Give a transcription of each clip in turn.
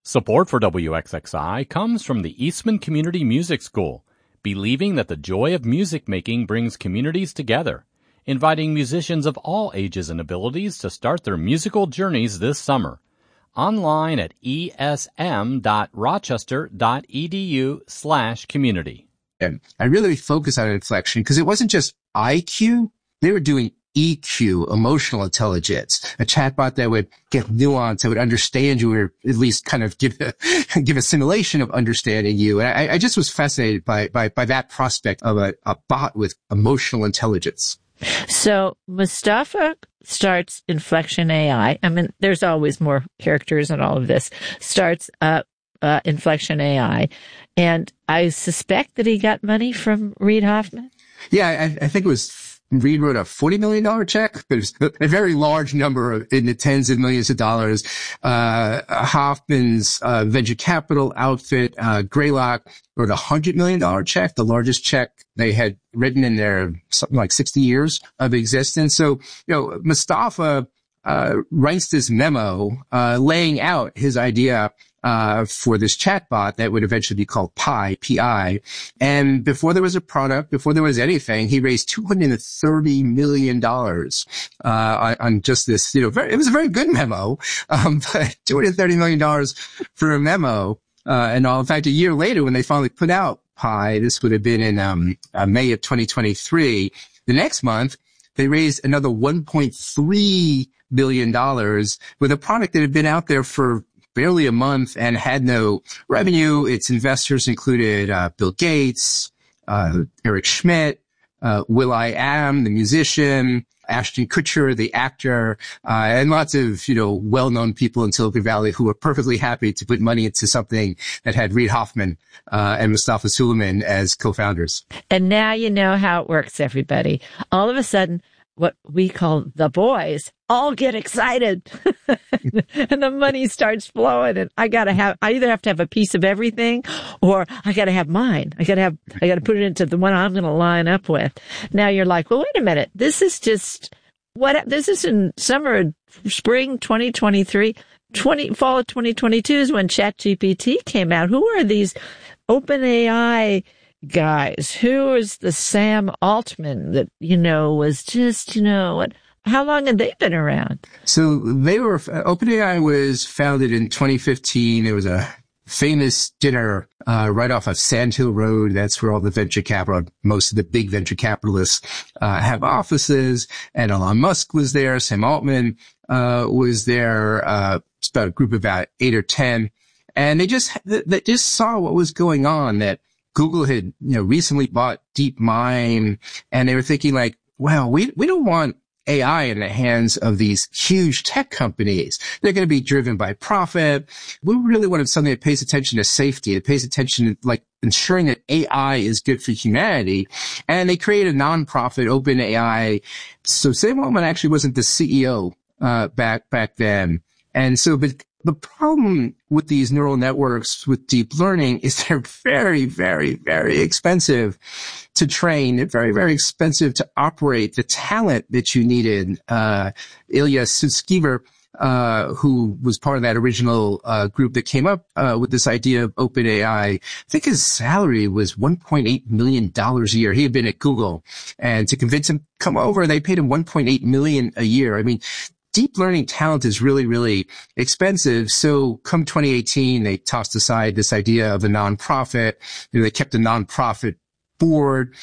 Support for WXXI comes from the Eastman Community Music School, believing that the joy of music making brings communities together, inviting musicians of all ages and abilities to start their musical journeys this summer. Online at esm.rochester.edu/community. I really focused on inflection because it wasn't just IQ. They were doing EQ, emotional intelligence, a chatbot that would get nuance, that would understand you, or at least kind of give a simulation of understanding you. And I just was fascinated by that prospect of a bot with emotional intelligence. So Mustafa starts Inflection AI. I mean, there's always more characters in all of this. Starts Inflection AI. And I suspect that he got money from Reid Hoffman. Yeah, I think it was Reid wrote a $40 million check, but it was a very large number in the tens of millions of dollars. Hoffman's venture capital outfit, Greylock, wrote a $100 million check, the largest check they had written in their something like 60 years of existence. So, Mustafa writes this memo laying out his idea for this chatbot that would eventually be called Pi, P-I. And before there was a product, before there was anything, he raised $230 million on just this, it was a very good memo, but $230 million for a memo. And all. In fact, a year later, when they finally put out Pi, this would have been in May of 2023, the next month, they raised another $1.3 billion with a product that had been out there for barely a month and had no revenue. Its investors included Bill Gates, Eric Schmidt, will.i.am, the musician, Ashton Kutcher, the actor, and lots of, well-known people in Silicon Valley who were perfectly happy to put money into something that had Reid Hoffman and Mustafa Suleyman as co-founders. And now you know how it works, everybody. All of a sudden, what we call the boys all get excited and the money starts flowing, and I either have to have a piece of everything, or I got to have mine. I got to put it into the one I'm going to line up with. Now you're like, well, wait a minute. This is in spring 2023, fall of 2022 is when ChatGPT came out. Who are these OpenAI guys? Who is the Sam Altman that, was just, how long had they been around? So OpenAI was founded in 2015. There was a famous dinner, right off of Sand Hill Road. That's where all the venture capital, most of the big venture capitalists, have offices. And Elon Musk was there. Sam Altman, was there. It's about a group of about 8 or 10. And they just saw what was going on, that Google had, recently bought DeepMind, and they were thinking like, well, we don't want AI in the hands of these huge tech companies. They're going to be driven by profit. We really wanted something that pays attention to safety. It pays attention to like ensuring that AI is good for humanity. And they created a nonprofit, OpenAI. So Sam Altman actually wasn't the CEO, back then. And so, but the problem with these neural networks with deep learning is they're very, very, very expensive to train. They're very, very expensive to operate. The talent that you needed, Ilya Sutskever, who was part of that original group that came up with this idea of OpenAI, I think his salary was $1.8 million a year. He had been at Google, and to convince him to come over, they paid him $1.8 million a year. I mean, deep learning talent is really, really expensive. So come 2018, they tossed aside this idea of a nonprofit. They kept a nonprofit board,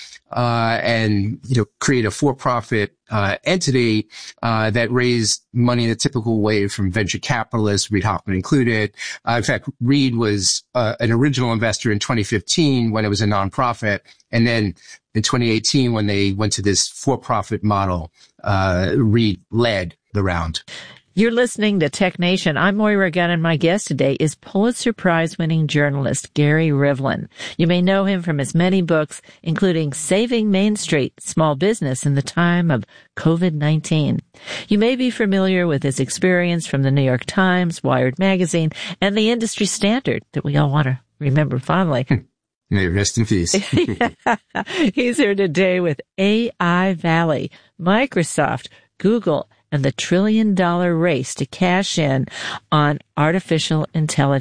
and, create a for-profit, entity, that raised money in a typical way from venture capitalists, Reid Hoffman included. In fact, Reid was, an original investor in 2015 when it was a nonprofit. And then in 2018, when they went to this for-profit model, Reid led the round. You're listening to Tech Nation. I'm Moira Gunn, and my guest today is Pulitzer Prize-winning journalist Gary Rivlin. You may know him from his many books, including Saving Main Street, Small Business in the Time of COVID-19. You may be familiar with his experience from the New York Times, Wired Magazine, and the industry standard that we all want to remember fondly. May rest in peace. He's here today with AI Valley, Microsoft, Google, and the $1 trillion race to cash in on artificial intelligence.